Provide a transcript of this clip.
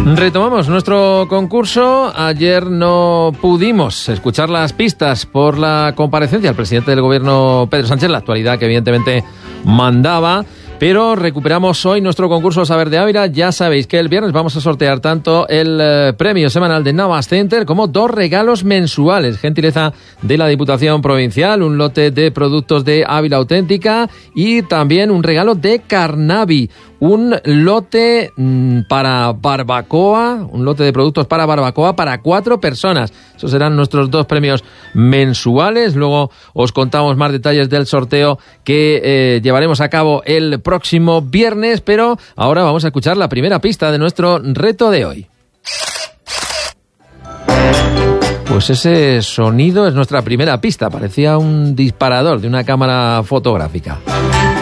Retomamos nuestro concurso. Ayer no pudimos escuchar las pistas por la comparecencia del presidente del gobierno, Pedro Sánchez, la actualidad que evidentemente mandaba. Pero recuperamos hoy nuestro concurso Saber de Ávila. Ya sabéis que el viernes vamos a sortear tanto el premio semanal de Navas Center como 2 regalos mensuales. Gentileza de la Diputación Provincial, un lote de productos de Ávila Auténtica y también un regalo de Carnavi. Un lote para barbacoa, un lote de productos para barbacoa para 4 personas. Esos serán nuestros 2 premios mensuales. Luego os contamos más detalles del sorteo que llevaremos a cabo el próximo viernes, pero ahora vamos a escuchar la primera pista de nuestro reto de hoy. Pues ese sonido es nuestra primera pista. Parecía un disparador de una cámara fotográfica.